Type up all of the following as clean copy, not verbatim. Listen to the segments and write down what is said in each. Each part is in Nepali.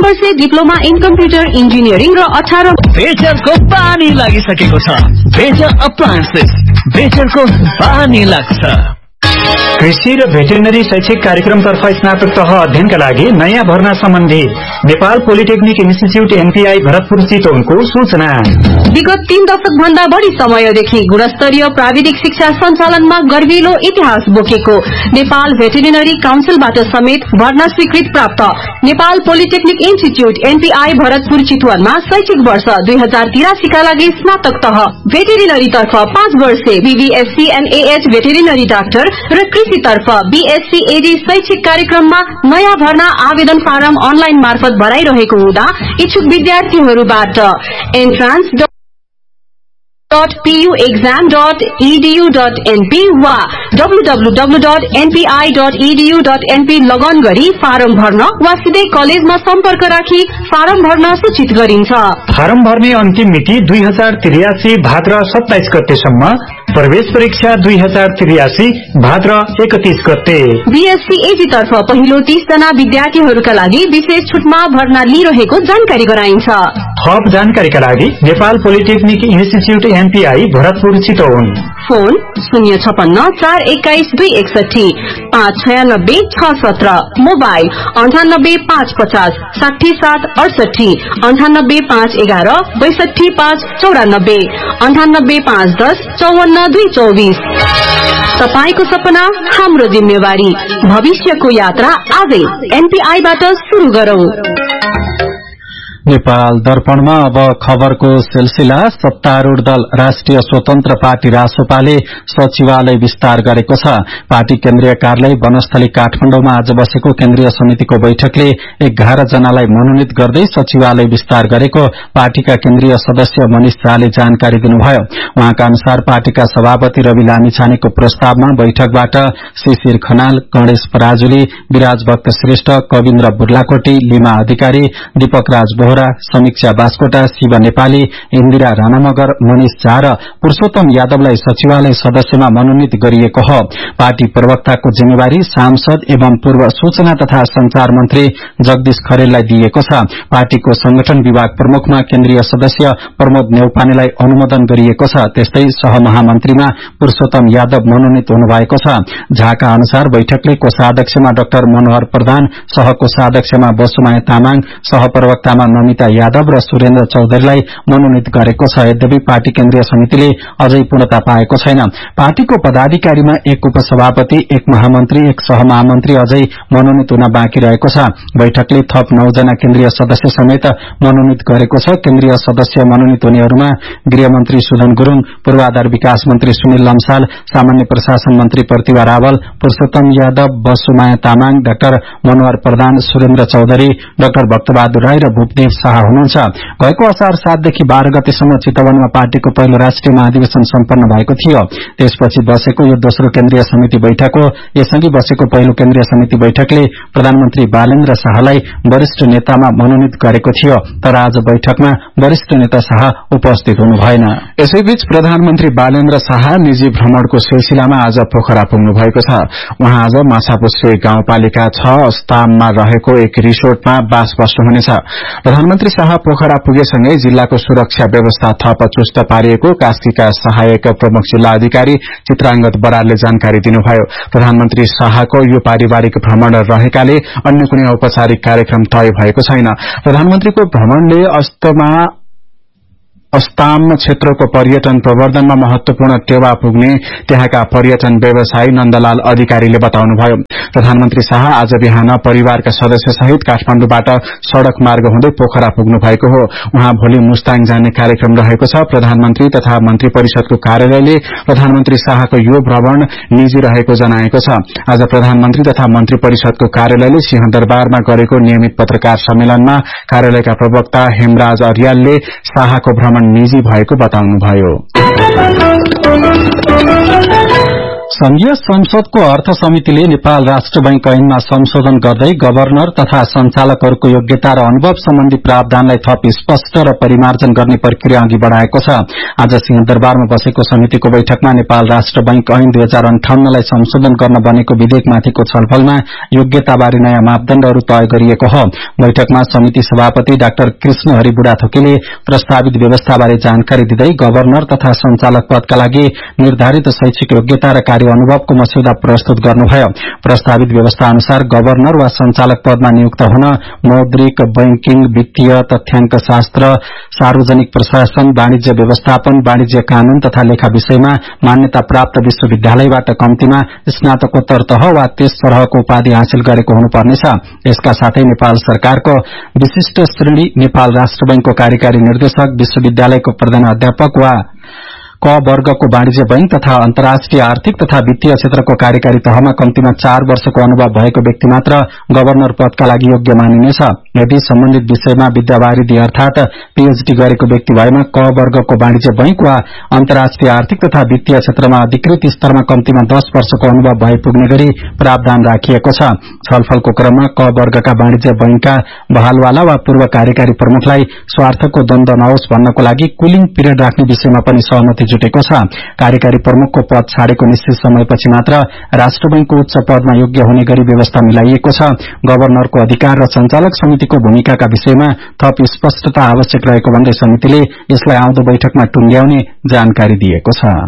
वर्षे डिप्लोमा इन कम्प्युटर इन्जिनियरिङ र 18 बेचरको पानी लागिसकेको छ। बेचर अप्लायन्सेस, बेचरको पानी लाग्छ। कृषि र भेटेरिनरी शैक्षिक कार्यक्रमतर्फ स्नातक तह अध्ययनका लागि नयाँ भर्ना सम्बन्धी Nepal polytechnic institute NPI Bharatpur चितवनको सूचना। विगत 3 दशक भन्दा बढी समयदेखि गुणस्तरीय प्राविधिक शिक्षा सञ्चालनमा गर्विलो इतिहास बोकेको नेपाल भेटेरिनरी काउन्सिलबाट समेत भर्ना स्वीकृत प्राप्त Nepal polytechnic institute NPI Bharatpur चितवनमा शैक्षिक वर्ष 2083 का लागि स्नातक तह भेटेरिनरी तर्फ 5 वर्षे बीबीएससी एनएएच भेटेरिनरी डाक्टर र कृषि तर्फ बीएससी एडी शैक्षिक कार्यक्रममा नयाँ भर्ना आवेदन फारम अनलाइन मार्फत भराइरहेको हुँदा इच्छुक विद्यार्थीहरूबाट entrance.puexam.edu.np वा www.npi.edu.np लगन गरी फारम भर्न वा सिधै कलेजमा सम्पर्क राखी फारम भर्न सूचित गरिन्छ। फारम भर्ने अन्तिम मिति 2083 भाद्र 27 गतेसम्म, प्रवेश परीक्षा 2083 भाद्र 31 गते। बीएससी एजी तर्फ पहिलो 30 जना विद्यार्थीहरूका लागि विशेष छुटमा भर्ना लिइरहेको जानकारी गराइन्छ। थप जानकारीका लागि Nepal polytechnic institute NPI Bharatpur Chitwan, phone 056411261 596 617, mobile 9855 60768 98511 62594 98510 54224। तपाईको सपना हाम्रो जिम्मेवारी, भविष्यको यात्रा आजै एनपीआईबाट शुरू गरौं। नेपाल दर्पणमा अब खबरको सिलसिला। सत्तारूढ़ दल राष्ट्रिय स्वतन्त्र पार्टी रासोपाले सचिवालय विस्तार गरेको छ। पार्टी केन्द्रीय कार्यालय वनस्थली काठमाडौँमा आज बसेको केन्द्रीय समितिको बैठकले 11 जनालाई मनोनित गर्दै सचिवालय विस्तार गरेको पार्टीका केन्द्रीय सदस्य मनिष झाले जानकारी दिनुभयो। उहाँका अनुसार पार्टीका सभापति रवि लामिछानेको प्रस्तावमा बैठकबाट शिशिर खनाल, गणेश पराजुली, विराज भक्त श्रेष्ठ, कविन्द्र बुर्लाकोटी, लिमा अधिकारी, दीपक राज बोहरा, समीक्षा बास्कोटा, शिव नेपाली, इन्दिरा राणा मगर, मनिष झा र पुरूषोत्तम यादवलाई सचिवालय सदस्यमा मनोनित गरिएको हो। पार्टी प्रवक्ताको जिम्मेवारी सांसद एवं पूर्व सूचना तथा संचार मन्त्री जगदीश खरेललाई दिइएको छ। पार्टीको संगठन विभाग प्रमुखमा केन्द्रीय सदस्य प्रमोद नेउपानेलाई अनुमोदन गरिएको छ। त्यस्तै सहमहामन्त्रीमा पुरूषोत्तम यादव मनोनित हुनुभएको छ। झाका अनुसार बैठकले कोषाध्यक्षमा डाक्टर मनोहर प्रधान, सहकोषाध्यक्षमा बसुमाया तामाङ, सहप्रवक्तामा नमिता यादव र सुरेन्द्र चौधरीलाई मनोनित गरेको छ। यद्यपि पार्टी केन्द्रीय समितिले अझै पूर्णता पाएको छैन। पार्टीको पदाधिकारीमा 1 उपसभापति, 1 महामन्त्री, 1 सहमहामन्त्री अझै मनोनित हुन बाँकी रहेको छ। बैठकले थप 9 जना केन्द्रीय सदस्य समेत मनोनित गरेको छ। केन्द्रीय सदस्य मनोनित हुनेहरूमा गृहमन्त्री सुदन गुरूङ, पूर्वाधार विकास मन्त्री सुनिल लम्साल, सामान्य प्रशासन मन्त्री प्रतिभा रावल, पुरूषोत्तम यादव, बसुमाया तामाङ, डाक्टर मनोहर प्रधान, सुरेन्द्र चौधरी, डाक्टर भक्तबहादुर राई र भूपदेव शाह हुनुहुन्छ। गएको असार 7 देखि 12 गतेसम्म चितवनमा पार्टीको पहिलो राष्ट्रिय महाधिवेशन सम्पन्न भएको थियो। त्यसपछि बसेको यो दोस्रो केन्द्रीय समिति बैठक हो। यसअघि बसेको पहिलो केन्द्रीय समिति बैठकले प्रधानमन्त्री बालेन्द्र शाहलाई वरिष्ठ नेतामा मनोनित गरेको थियो, तर आज बैठकमा वरिष्ठ नेता शाह उपस्थित हुनु भएन। यसैबीच प्रधानमन्त्री बालेन्द्र शाह निजी भ्रमणको सिलसिलामा आज पोखरा पुग्नु भएको छ। उहाँ आज माछापुच्छ्रे गाउँपालिका 6 अस्ताममा रहेको एक रिसोर्टमा बास बस्नुहुनेछ। प्रधानमन्त्री शाह पोखरा पुगेसँगै जिल्लाको सुरक्षा व्यवस्था थप चुस्त पारिएको कास्कीका सहायक प्रमुख जिल्ला अधिकारी चित्रांगत बरालले जानकारी दिनुभयो। प्रधानमन्त्री शाहको यो पारिवारिक भ्रमण रहेकाले अन्य कुनै औपचारिक कार्यक्रम तय भएको छैन। प्रधानमन्त्रीको भ्रमणले अस्ताम क्षेत्रको पर्यटन प्रवर्धनमा महत्वपूर्ण टेवा पुग्ने त्यहाँका पर्यटन व्यवसायी नन्दलाल अधिकारीले बताउनुभयो। प्रधानमन्त्री शाह आज बिहान परिवारका सदस्यसहित काठमाडौँबाट सड़क मार्ग हुँदै पोखरा पुग्नु भएको हो। उहाँ भोलि मुस्ताङ जाने कार्यक्रम रहेको छ। प्रधानमन्त्री तथा मन्त्री परिषदको कार्यालयले प्रधानमन्त्री शाहको यो भ्रमण निजी रहेको जनाएको छ। आज प्रधानमन्त्री तथा मन्त्री परिषदको कार्यालयले सिंहदरबारमा गरेको नियमित पत्रकार सम्मेलनमा कार्यालयका प्रवक्ता हेमराज अर्यालले शाहको भ्रमण निजी भएको बताउनुभयो। संघीय संसदको अर्थ समितिले नेपाल राष्ट्र बैंक ऐनमा संशोधन गर्दै गभर्नर तथा संचालकहरूको योग्यता र अनुभव सम्बन्धी प्रावधानलाई थप स्पष्ट र परिमार्जन गर्ने प्रक्रिया अघि बढ़ाएको छ। आज सिंहदरबारमा बसेको समितिको बैठकमा नेपाल राष्ट्र बैंक ऐन 2058 लाई संशोधन गर्न बनेको विधेयकमाथिको छलफलमा योग्यताबारे नयाँ मापदण्डहरू तय गरिएको हो। बैठकमा समिति सभापति डाक्टर कृष्ण हरि बुढाथोकीले प्रस्तावित व्यवस्थाबारे जानकारी दिँदै गभर्नर तथा संचालक पदका लागि निर्धारित शैक्षिक योग्यता र कार्य अनुभवको मस्यौदा प्रस्तुत गर्नुभयो। प्रस्तावित व्यवस्था अनुसार गभर्नर वा संचालक पदमा नियुक्त हुन मौद्रिक, बैंकिङ, वित्तीय, तथ्याङ्क शास्त्र, सार्वजनिक प्रशासन, वाणिज्य व्यवस्थापन, वाणिज्य कानून तथा लेखा विषयमा मान्यता प्राप्त विश्वविद्यालयबाट कम्तीमा स्नातकोत्तर तह वा त्यस तरहको उपाधि हासिल गरेको हुनुपर्नेछ। यसका साथै नेपाल सरकारको विशिष्ट श्रेणी, नेपाल राष्ट्र बैंकको कार्यकारी निर्देशक, विश्वविद्यालयको प्रधान अध्यापक वा क वर्गको वाणिज्य बैंक तथा अन्तर्राष्ट्रिय आर्थिक तथा वित्तीय क्षेत्रको कार्यकारी तहमा कम्तीमा 4 वर्षको अनुभव भएको व्यक्ति मात्र गभर्नर पदका लागि योग्य मानिनेछ। यदि सम्बन्धित विषयमा विद्यावारिधि अर्थात पीएचडी गरेको व्यक्ति भएमा क वर्गको वाणिज्य बैंक वा अन्तर्राष्ट्रिय आर्थिक तथा वित्तीय क्षेत्रमा अधिकृत स्तरमा कम्तीमा 10 वर्षको अनुभव भए पुग्ने गरी प्रावधान राखिएको छ। छलफलको क्रममा क वर्गका वाणिज्य बैंकका बहालवाला वा पूर्व कार्यकारी प्रमुखलाई स्वार्थको द्वन्द नहोस् भन्नको लागि कुलिङ पिरियड राख्ने विषयमा पनि सहमति जुटेको छ। कार्यकारी प्रमुखको पद छाडेको निश्चित समयपछि मात्र राष्ट्र बैंकको उच्च पदमा योग्य हुने गरी व्यवस्था मिलाइएको छ। गभर्नरको अधिकार र संचालक समितिको भूमिकाका विषयमा थप स्पष्टता आवश्यक रहेको भन्दै समितिले यसलाई आउँदो बैठकमा टुंग्याउने जानकारी दिएको छ।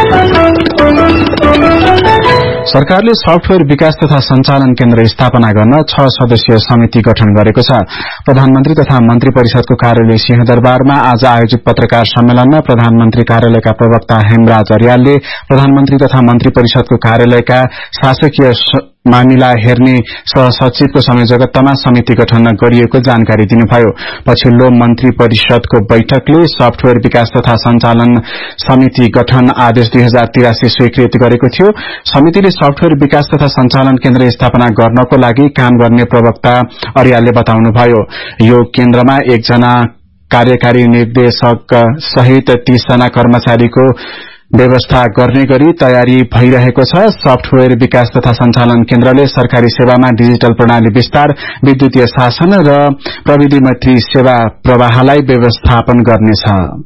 सरकारले सफ्टवेयर विकास तथा संचालन केन्द्र स्थापना गर्न 6 सदस्यीय समिति गठन गरेको छ। प्रधानमन्त्री तथा मन्त्री परिषदको कार्यालय सिंहदरबारमा आज आयोजित पत्रकार सम्मेलनमा प्रधानमन्त्री कार्यालयका प्रवक्ता हेमराज अर्यालले प्रधानमन्त्री तथा मन्त्री परिषदको कार्यालयका शासकीय मामिला हेर्ने सहसचिवको संयोजकत्वमा समिति गठन गरिएको जानकारी दिनुभयो। पछिल्लो मन्त्री परिषदको बैठकले सफ्टवेयर विकास तथा संचालन समिति गठन आदेश 2083 स्वीकृत गरेको थियो। समितिले सफ्टवेयर विकास तथा संचालन केन्द्र स्थापना गर्नको लागि काम गर्ने प्रवक्ता अर्यालले बताउनुभयो। यो केन्द्रमा 1 जना कार्यकारी निर्देशक सहित 30 जना कर्मचारीको व्यवस्था गर्ने गरी तयारी भइरहेको छ। सफ्टवेयर विकास तथा संचालन केन्द्रले सरकारी सेवामा डिजिटल प्रणाली विस्तार, विद्युतीय शासन र प्रविधि मैत्री सेवा प्रवाहलाई व्यवस्थापन गर्नेछ।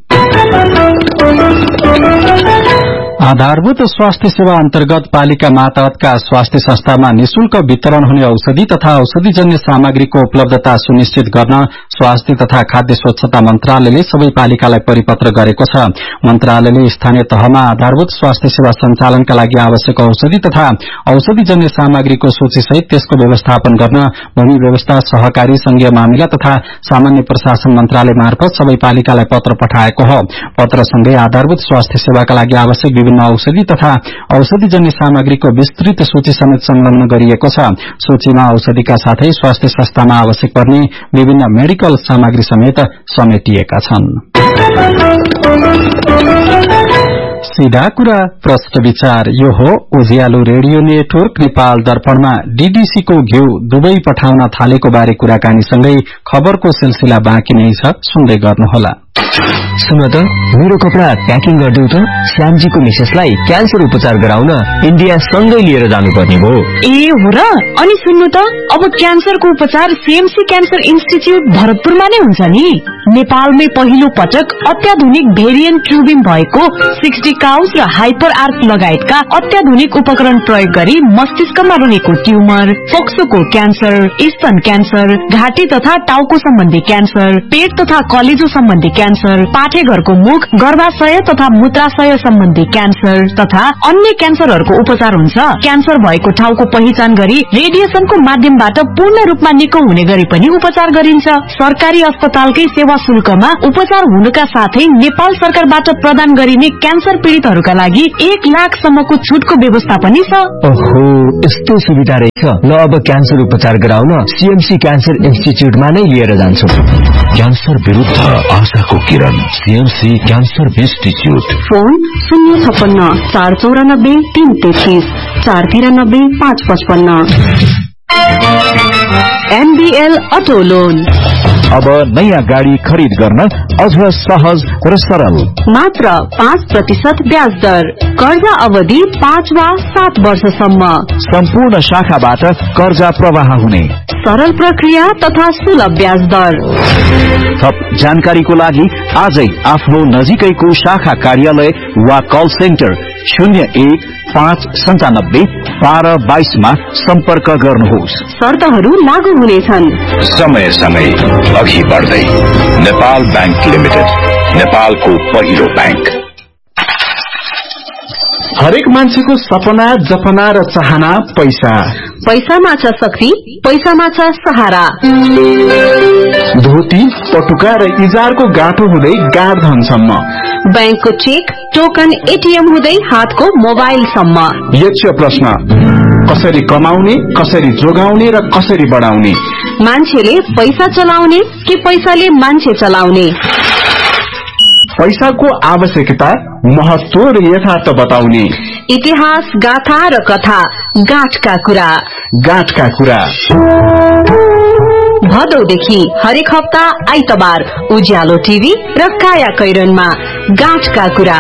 आधारभूत स्वास्थ्य सेवा अन्तर्गत पालिका मातहतका स्वास्थ्य संस्थामा निशुल्क वितरण हुने औषधि तथा औषधिजन्य सामग्रीको उपलब्धता सुनिश्चित गर्न स्वास्थ्य तथा खाद्य स्वच्छता मन्त्रालयले सबै पालिकालाई परिपत्र गरेको छ। मन्त्रालयले स्थानीय तहमा आधारभूत स्वास्थ्य सेवा सञ्चालनका लागि आवश्यक औषधि तथा औषधिजन्य सामग्रीको सूचीसहित त्यसको व्यवस्थापन गर्न भूमि व्यवस्था, सहकारी, संघीय मामिला तथा सामान्य प्रशासन मन्त्रालय मार्फत सबै पालिकालाई पत्र पठाएको हो। पत्रसँगै आधारभूत स्वास्थ्य सेवाका लागि आवश्यक विभिन्न औषधि तथा औषधिजन्य सामग्रीको विस्तृत सूची समेत संलग्न गरिएको छ। सूचीमा औषधिका साथै स्वास्थ्य संस्थामा आवश्यक पर्ने विभिन्न मेडिकल सामग्री समेत समेटिएका छन्। सीधा कुरा प्रश्न विचार। यो हो उज्यालो रेडियो नेटवर्क नेपाल दर्पणमा डीडीसी को घिउ दुबई पठाउन थालेको बारे कुराकानीसँगै खबरको सिलसिला बाँकी नै छ, सुन्दै गर्नुहोला। सुन त, मेरो कपडा प्याकिङ गरिदेऊ त। श्यामजीको मिसेसलाई क्यान्सर उपचार गराउन इन्डिया सँगै लिएर जानुपर्ने भयो। ए हो र? अनि सुन्नु त, अब क्यान्सरको उपचार सीएमसी क्यान्सर इन्स्टिच्यूट भरतपुरमा नै हुन्छ नि। नेपालमै पहिलो पटक अत्याधुनिक भेरिएन्ट ट्युबिङ भएको 60 काउस र हाइपर आर्क लगायतका अत्याधुनिक उपकरण प्रयोग गरी मस्तिष्कमा रहेको ट्युमर, फोक्सोको क्यान्सर, स्तन क्यान्सर, घाँटी तथा टाउको सम्बन्धी क्यान्सर, पेट तथा कलेजो सम्बन्धी क्यान्सर, पाठेघरको मुख, गर्भाशय तथा मूत्राशय सम्बन्धी क्यान्सर तथा अन्य क्यान्सरहरूको उपचार हुन्छ। क्यान्सर भएको ठाउँको पहिचान गरी रेडिएसनको माध्यमबाट पूर्ण रूपमा निको हुने गरी पनि उपचार गरिन्छ। सरकारी अस्पतालकै सेवा शुल्कमा उपचार हुनुका साथै नेपाल सरकारबाट प्रदान गरिने क्यान्सर पीड़ितहरूका लागि 1 लाख सम्मको छुटको व्यवस्था पनि छ। ओहो, यस्तो सुविधा रहेछ। ल अब क्यान्सर उपचार गराउन सीएमसी क्यान्सर इन्स्टिच्यूटमा नै लिएर जान्छु। क्यान्सर विरुद्ध आशाको किरण, CMC cancer institute. Phone 056 494 333 493 555। MBL auto loan. अब नयाँ गाडी खरिद गर्न अझ सहज र सरल। मात्र 5% ब्याज दर। कर्जा अवधि 5 वा 7 वर्षसम्म। सम्पूर्ण शाखाबाट कर्जा प्रवाह हुने सरल प्रक्रिया तथा सुलभ ब्याज दर। थप जानकारीको लागि आजै आफ्नो नजिकैको शाखा कार्यालय वा कल सेन्टर 01-597-1222 मा सम्पर्क गर्नुहोस्। शर्तहरू लागू हुनेछन्। समय समय अघि बढ्दै नेपाल बैंक लिमिटेड, नेपालको पहिलो बैंक। हरेक मान्छेको सपना, जपना र चाहना पैसा। पैसामा छ शक्ति, पैसामा छ सहारा। धोती, पटुका र इजारको गाँठो हुँदै गाड धनसम्म। बैंकको चेक, टोकन, एटीएम हुँदै हातको मोबाइलसम्म। यक्ष प्रश्न, कसरी कमाउने, कसरी जोगाउने र कसरी बढाउने? मान्छेले पैसा चलाउने कि पैसाले मान्छे चलाउने? पैसाको आवश्यकता, महत्व र यथार्थ बताउने। इतिहास, गाथा र कथा, गाँठका कुरा। गाँठका कुरा भदौदेखि हरेक हप्ता आइतबार उज्यालो टिभी र काया कैरनमा गाँठका कुरा।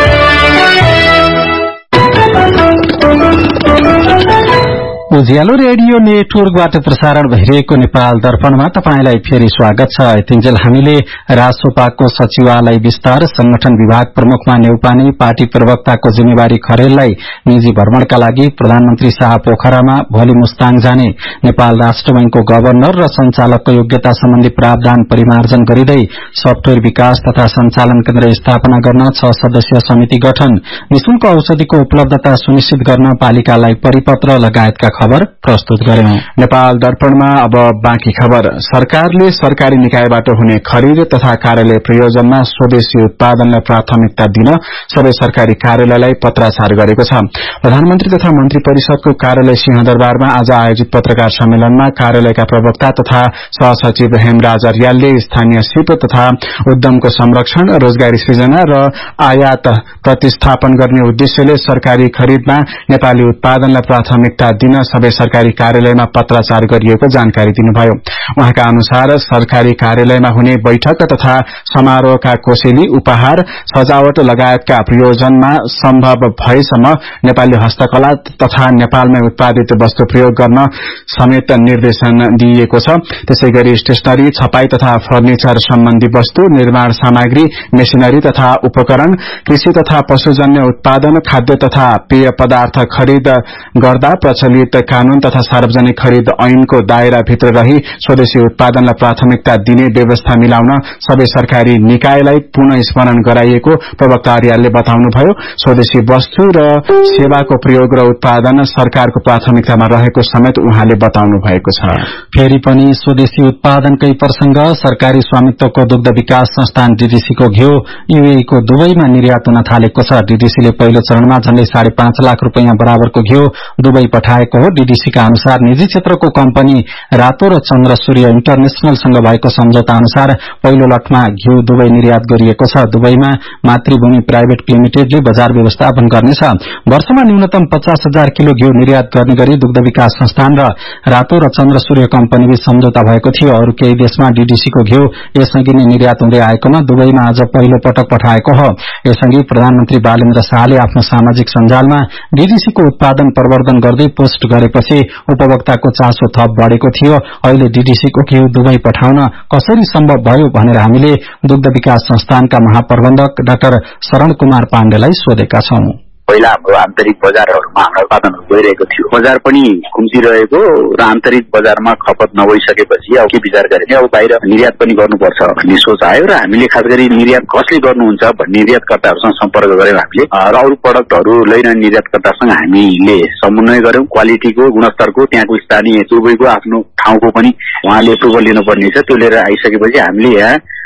उज्यालो रेडियो नेटवर्कबाट प्रसारण भइरहेको नेपाल दर्पणमा तपाईंलाई फेरि स्वागत छ। यतिन्जेल हामीले रासोपाको सचिवालय विस्तार, संगठन विभाग प्रमुखमा न्यौपाने, पार्टी प्रवक्ताको जिम्मेवारी खरेललाई निजी भ्रमणका लागि प्रधानमन्त्री शाह पोखरामा भोलि मुस्ताङ जाने, नेपाल राष्ट्र बैंकको गभर्नर र संचालकको योग्यता सम्बन्धी प्रावधान परिमार्जन गरिँदै सफ्टवेयर विकास तथा संचालन केन्द्र स्थापना गर्न 6 सदस्यीय समिति गठन, निशुल्क औषधिको उपलब्धता सुनिश्चित गर्न पालिकालाई परिपत्र लगायतका खबर प्रस्तुत गर्यौं। नेपाल दर्पणमा अब बाँकी खबर। सरकारले सरकारी निकायबाट हुने खरिद तथा कार्यालय प्रयोजनमा स्वदेशी उत्पादनलाई प्राथमिकता दिन सबै सरकारी कार्यालयलाई पत्राचार गरेको छ। प्रधानमन्त्री तथा मन्त्री परिषदको कार्यालय सिंहदरबारमा आज आयोजित पत्रकार सम्मेलनमा कार्यालयका प्रवक्ता तथा सहसचिव हेमराज अर्यालले स्थानीय सिप तथा उद्यमको संरक्षण, रोजगारी सृजना र आयात प्रतिस्थापन गर्ने उद्देश्यले सरकारी खरिदमा नेपाली उत्पादनलाई प्राथमिकता दिन सबै सरकारी कार्यालयमा पत्राचार गरिएको जानकारी दिनुभयो। उहाँका अनुसार सरकारी कार्यालयमा हुने बैठक तथा समारोहका कोसेली, उपहार, सजावट लगायतका प्रयोजनमा सम्भव भएसम्म नेपाली हस्तकला तथा नेपालमै उत्पादित वस्तु प्रयोग गर्न समेत निर्देशन दिइएको छ। त्यसैगरी स्टेशनरी, छपाई तथा फर्निचर सम्बन्धी वस्तु, निर्माण सामग्री, मेसिनरी तथा उपकरण, कृषि तथा पशुजन्य उत्पादन, खाद्य तथा पेय पदार्थ खरिद गर्दा प्रचलित कानून तथा सार्वजनिक खरिद ऐनको दायरा भित्र रही स्वदेशी उत्पादनलाई प्राथमिकता दिने व्यवस्था मिलाउन सबै सरकारी निकायलाई पुनः स्मरण गराइएको प्रवक्ता अर्यालले बताउनुभयो। स्वदेशी वस्तु र सेवाको प्रयोग र उत्पादन सरकारको प्राथमिकतामा रहेको समेत उहाँले बताउनु भएको छ। फेरि पनि स्वदेशी उत्पादनकै प्रसंग। सरकारी स्वामित्वको दुग्ध विकास संस्थान डीडीसीको घिउ यूएई को दुबईमा निर्यात हुन थालेको छ। डीडीसीले पहिलो चरणमा झण्डै 5.5 लाख रुपैयाँ बराबरको घिउ दुबई पठाएको हो। डीडीसीका अनुसार निजी क्षेत्रको कम्पनी रातो र चन्द्र सूर्य इन्टरनेशनलसँग भएको सम्झौता अनुसार पहिलो लटमा घिउ दुबई निर्यात गरिएको छ। दुबईमा मातृभूमि प्राइभेट लिमिटेडले बजार व्यवस्थापन गर्नेछ। वर्षमा न्यूनतम 50,000 किलो घिउ निर्यात गर्ने गरी दुग्ध विकास संस्थान र रातो र चन्द्र सूर्य कम्पनीबीच सम्झौता भएको थियो। अरू केही देशमा डीडीसीको घिउ यसअघि नै निर्यात हुँदै आएकोमा दुबईमा आज पहिलो पटक पठाएको हो। यसअघि प्रधानमन्त्री बालेन्द्र शाहले आफ्नो सामाजिक सञ्जालमा डीडीसीको उत्पादन प्रवर्धन गर्दै पोस्ट गरेपछि उपभोक्ताको चासो थप बढेको थियो। अहिले डीडीसीको घिउ दुबई पठाउन कसरी सम्भव भयो भनेर हामीले दुग्ध विकास संस्थानका महाप्रबन्धक डाक्टर शरण कुमार पाण्डेलाई सोधेका छौं। पहिला हाम्रो आन्तरिक बजारहरूमा हाम्रो उत्पादनहरू गइरहेको थियो, बजार पनि खुम्चिरहेको र आन्तरिक बजारमा खपत नभइसकेपछि अब के विचार गरेँ, अब बाहिर निर्यात पनि गर्नुपर्छ भन्ने सोच आयो र हामीले खास गरी निर्यात कसले गर्नुहुन्छ भन्ने निर्यातकर्ताहरूसँग सम्पर्क गर्यौं हामीले र अरू प्रडक्टहरू लैरहने निर्यातकर्तासँग हामीले समन्वय गर्यौं। क्वालिटीको, गुणस्तरको, त्यहाँको स्थानीय दुबईको आफ्नो ठाउँको पनि उहाँले एप्रुभल लिनुपर्ने छ। त्यो लिएर आइसकेपछि हामीले यहाँ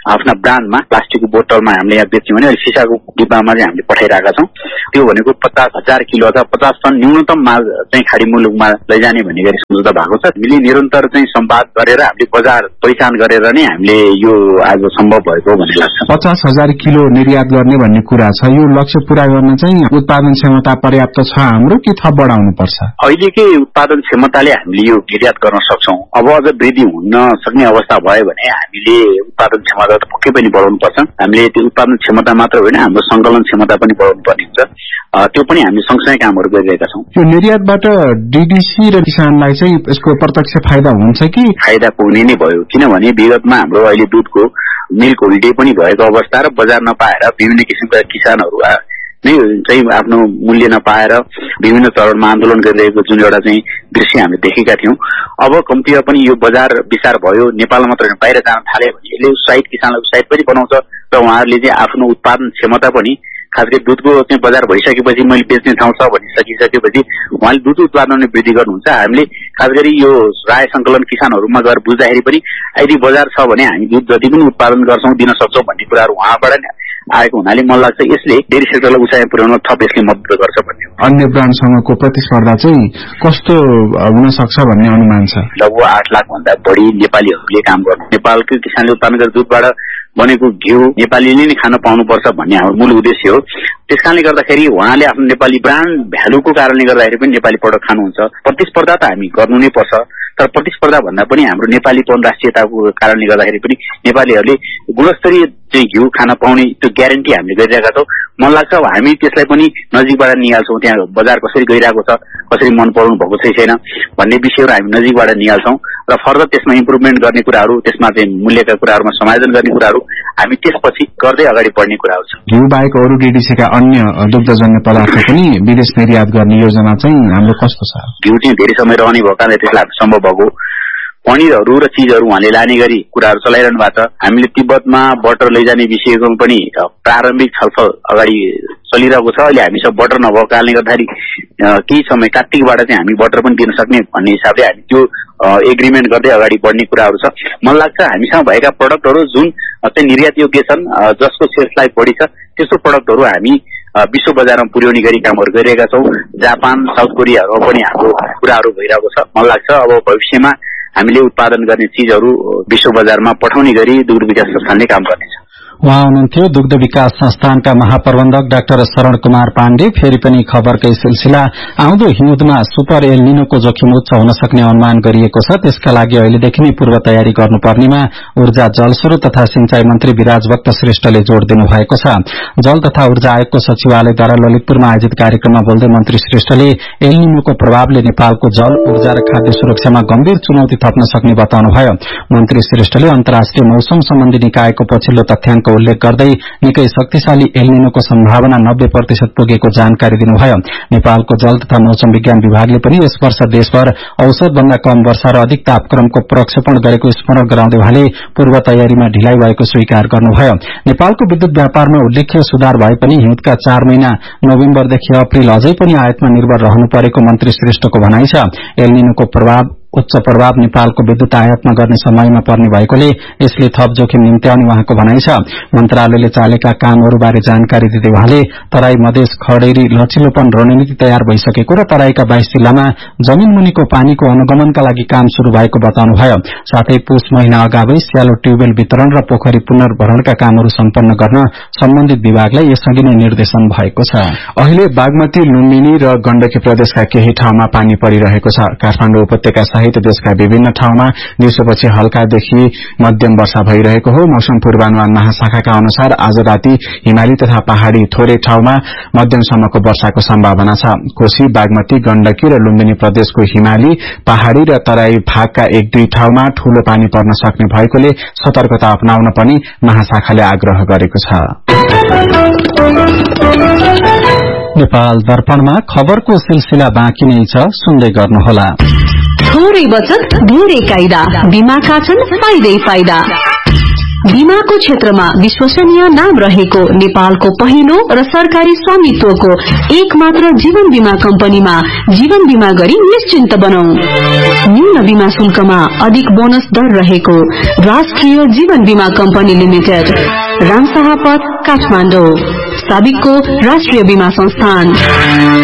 आफ्ना ब्रान्डमा प्लास्टिकको बोतलमा हामीले यहाँ बेच्यौँ भने सिसाको डिब्बामा चाहिँ हामीले पठाइरहेका छौँ। त्यो भनेको 50,000 किलो अथवा 50 टन न्यूनतम माल चाहिँ खाडी मुलुकमा लैजाने भन्ने गरी सम्झौता भएको छ। हामीले निरन्तर चाहिँ संवाद गरेर हामीले बजार पहिचान गरेर नै हामीले यो आज सम्भव भएको भन्ने लाग्छ। 50,000 किलो निर्यात गर्ने भन्ने कुरा छ। यो लक्ष्य पूरा गर्न चाहिँ उत्पादन क्षमता पर्याप्त छ हाम्रो कि थप बढाउनु पर्छ? अहिलेकै उत्पादन क्षमताले हामीले यो निर्यात गर्न सक्छौँ। अब अझ वृद्धि हुन सक्ने अवस्था भयो भने हामीले उत्पादन क्षमता त पक्कै पनि बढाउनु पर्छ। हामीले त्यो उत्पादन क्षमता मात्र होइन हाम्रो संकलन क्षमता पनि बढाउनु पर्ने हुन्छ। त्यो पनि हामी सँगसँगै कामहरू गरिरहेका छौँ। यो निर्यातबाट डीडीसी र किसानलाई चाहिँ यसको प्रत्यक्ष फाइदा हुन्छ कि? फाइदा पुग्ने नै भयो, किनभने विगतमा हाम्रो अहिले दुधको मिल्क होलिडे पनि भएको अवस्था र बजार नपाएर विभिन्न किसिमका किसानहरू नै चाहिँ आफ्नो मूल्य नपाएर विभिन्न चरणमा आन्दोलन गरिरहेको जुन एउटा चाहिँ दृश्य हामीले देखेका थियौँ। अब कम्तीमा पनि यो बजार विस्तार भयो, नेपालमा मात्र बाहिर जान थाल्यो भने यसले उत्साहित किसानलाई उत्साहित पनि बनाउँछ र उहाँहरूले चाहिँ आफ्नो उत्पादन क्षमता पनि खास गरी दुधको चाहिँ बजार भइसकेपछि मैले बेच्ने ठाउँ छ भनिसकिसकेपछि उहाँले दुध उत्पादन वृद्धि गर्नुहुन्छ। हामीले खास गरी यो राय संकलन किसानहरूमा गएर बुझ्दाखेरि पनि यदि बजार छ भने हामी दुध जति पनि उत्पादन गर्छौँ दिन सक्छौँ भन्ने कुराहरू उहाँबाट नै आएको हुनाले मलाई लाग्छ यसले डेयरी सेक्टरलाई उचाइ पुर्याउन थप यसले मद्दत गर्छ भन्ने। अन्य ब्रान्डसँगको प्रतिस्पर्धा चाहिँ कस्तो हुन सक्छ भन्ने अनुमान छ? लगभग 8 लाख भन्दा बढी नेपालीहरूले काम गर्नु, नेपालकै किसानले उत्पादन गरेर दुधबाट बनेको घिउ नेपालीले नै खान पाउनुपर्छ भन्ने हाम्रो मूल उद्देश्य हो। त्यसकारणले गर्दाखेरि उहाँले आफ्नो नेपाली ब्रान्ड भ्यालुको कारणले गर्दाखेरि पनि नेपाली प्रडक्ट खानुहुन्छ। प्रतिस्पर्धा त हामी गर्नु नै पर्छ, तर प्रतिस्पर्धा भन्दा पनि हाम्रो नेपालीपन राष्ट्रियताको कारणले गर्दाखेरि पनि नेपालीहरूले गुणस्तरीय चाहिँ घिउ खान पाउने त्यो ग्यारेन्टी हामीले गरिरहेका छौँ। मलाई लाग्छ अब हामी त्यसलाई पनि नजिकबाट निहाल्छौँ। त्यहाँ बजार कसरी गइरहेको छ, कसरी मन पराउनु भएको छैन भन्ने विषयहरू हामी नजिकबाट निहाल्छौँ र फर्दर त्यसमा इम्प्रुभमेन्ट गर्ने कुराहरू, त्यसमा चाहिँ मूल्यका कुराहरूमा समायोजन गर्ने कुराहरू हामी त्यसपछि गर्दै अगाडि बढ्ने कुराहरू छ। घिउ बाहेक अरू डीडीसीका अन्य दुग्धजन्य पदार्थ पनि विदेश निर्यात गर्ने योजना चाहिँ हाम्रो कस्तो छ? घिउ चाहिँ धेरै समय रहने भएको कारणले त्यसलाई सम्भव भएको पनिरहरू र चिजहरू उहाँले लाने गरी कुराहरू चलाइरहनु भएको छ। हामीले तिब्बतमा बटर लैजाने विषयको पनि प्रारम्भिक छलफल अगाडि चलिरहेको छ। अहिले हामीसँग बटर नभएको कारणले गर्दाखेरि केही समय कार्तिकबाट चाहिँ हामी बटर पनि दिन सक्ने भन्ने हिसाबले हामी त्यो एग्रिमेन्ट गर्दै अगाडि बढ्ने कुराहरू छ। मलाई लाग्छ हामीसँग भएका प्रडक्टहरू जुन चाहिँ निर्यात योग्य छन्, जसको सेल्स लाइफ बढी छ, त्यस्तो प्रडक्टहरू हामी विश्व बजारमा पुर्याउने गरी कामहरू गरिरहेका छौँ। जापान, साउथ कोरियाहरूमा पनि हाम्रो कुराहरू भइरहेको छ। मलाई लाग्छ अब भविष्यमा हामीले उत्पादन गर्ने चीजहरू विश्व बजारमा पठाउने गरी दुग्ध विकास संस्थानले काम गर्नेछ। उहाँ हुनुहुन्थ्यो दुग्ध विकास संस्थानका महाप्रबन्धक डाक्टर शरण कुमार पाण्डे। फेरि पनि खबरकै सिलसिला। आउँदो हिउँदमा सुपर एल निनोको जोखिम उच्च हुन सक्ने अनुमान गरिएको छ। त्यसका लागि अहिलेदेखि नै पूर्व तयारी गर्नुपर्नेमा ऊर्जा, जलस्रोत तथा सिंचाई मन्त्री विराजभक्त श्रेष्ठले जोड़ दिनुभएको छ। जल तथा ऊर्जा आयोगको सचिवालयद्वारा ललितपुरमा आयोजित कार्यक्रममा बोल्दै मन्त्री श्रेष्ठले एल निनोको प्रभावले नेपालको जल, ऊर्जा र खाद्य सुरक्षामा गम्भीर चुनौती थप्न सक्ने बताउनुभयो। मन्त्री श्रेष्ठले अन्तर्राष्ट्रिय मौसम सम्बन्धी निकायको पछिल्लो तथ्याङ्क उल्लेख गर्दै निकै शक्तिशाली एल निनोको सम्भावना 90% पुगेको जानकारी दिनुभयो। नेपालको जल तथा मौसम विज्ञान विभागले पनि यस वर्ष देशभर औसत भन्दा कम वर्षा र अधिक तापक्रमको प्रक्षेपण गरेको स्मरण गराउँदै उहाँले पूर्व तयारीमा ढिलाइ भएको स्वीकार गर्नुभयो। नेपालको विद्युत व्यापारमा उल्लेख्य सुधार भए पनि हिउँदका 4 महिना नोभेम्बरदेखि अप्रिल अझै पनि आयातमा निर्भर रहनु परेको मन्त्री श्रेष्ठको भनाइ छ। एल निनोको उच्च प्रभाव नेपालको विद्युत आयातमा गर्ने समयमा पर्ने भएकोले यसले थप जोखिम निम्त्याउने उहाँको भनाइ छ। मन्त्रालयले चालेका कामहरूबारे जानकारी दिँदै उहाँले तराई मधेस खडेरी लचिलोपन रणनीति तयार भइसकेको र तराईका 22 जिल्लामा जमीन मुनिको पानीको अनुगमनका लागि काम शुरू भएको बताउनुभयो। साथै पुष महिना अगावै स्यालो ट्युबवेल वितरण र पोखरी पुनर्भरणका कामहरू सम्पन्न गर्न सम्बन्धित विभागलाई यसअघि नै निर्देशन भएको छ। अहिले बागमती, लुम्बिनी र गण्डकी प्रदेशका केही ठाउँमा पानी परिरहेको छ। काठमाडौँ उपत्यका सहित देशका विभिन्न ठाउँमा दिउँसोपछि हल्कादेखि मध्यम वर्षा भइरहेको हो। मौसम पूर्वानुमान महाशाखाका अनुसार आज राति हिमाली तथा पहाड़ी थोरै ठाउँमा मध्यमसम्मको वर्षाको सम्भावना छ। कोशी, बागमती, गण्डकी र लुम्बिनी प्रदेशको हिमाली, पहाड़ी र तराई भागका 1-2 ठाउँमा ठूलो पानी पर्न सक्ने भएकोले सतर्कता अपनाउन पनि महाशाखाले आग्रह गरेको छ। नेपाल दर्पणमा खबरको सिलसिला बाँकी नै छ, सुन्दै गर्नुहोला। थोरै बचत धेरै कायदा, बीमाका छन् फाइदै फाइदा। बीमाको क्षेत्रमा विश्वसनीय नाम रहेको नेपालको पहिलो र सरकारी स्वामित्वको एकमात्र जीवन बीमा कम्पनीमा जीवन बीमा गरी निश्चिन्त बनौं। न्यून बीमा शुल्कमा अधिक बोनस दर रहेको राष्ट्रिय जीवन बीमा कम्पनी लिमिटेड, रामशाह पथ, काठमाडौँ। साबिकको राष्ट्रिय बीमा संस्थान।